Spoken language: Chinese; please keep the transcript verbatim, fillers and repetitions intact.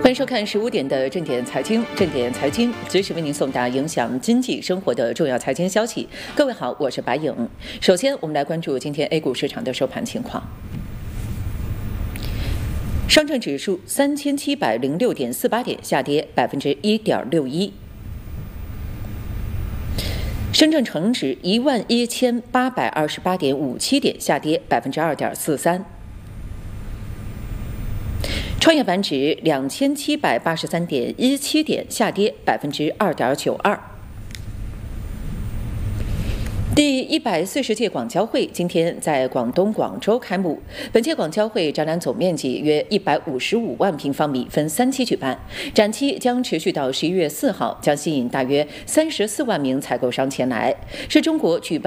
欢迎收看十五点的正点财经，正点财经随时为您送达影响经济生活的重要财经消息。各位好，我是白颖。首先，我们来关注今天 A 股市场的收盘情况。上证指数三千七百零六点四八点，下跌百分之一点六一。深证成指一万一千八百二十八点五七点，下跌百分之二点四三。创业板指两千七百八十三点一七点，下跌百分之二点九二。第一百四十届广交会今天在广东广州开幕。本届广交会展览总面积约一百五十五万平方米，分三期举办，展期将持续到十一月四号，将吸引大约三十四万名采购商前来，是中国举办